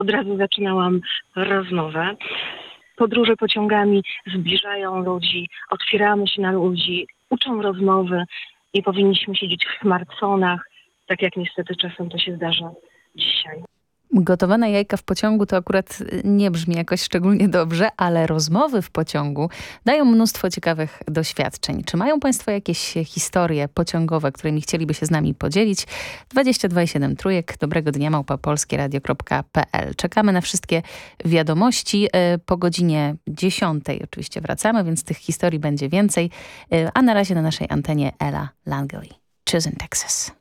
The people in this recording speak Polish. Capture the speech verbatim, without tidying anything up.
od razu zaczynałam rozmowę. Podróże pociągami zbliżają ludzi, otwieramy się na ludzi, uczą rozmowy. Nie powinniśmy siedzieć w smartfonach, tak jak niestety czasem to się zdarza dzisiaj. Gotowane jajka w pociągu to akurat nie brzmi jakoś szczególnie dobrze, ale rozmowy w pociągu dają mnóstwo ciekawych doświadczeń. Czy mają Państwo jakieś historie pociągowe, którymi chcieliby się z nami podzielić? dwadzieścia dwa i siedem trójek. Dobrego dnia, małpa polskieradio kropka p l. Czekamy na wszystkie wiadomości. Po godzinie dziesiątej oczywiście wracamy, więc tych historii będzie więcej. A na razie na naszej antenie Ella Langley. Cheers in Texas.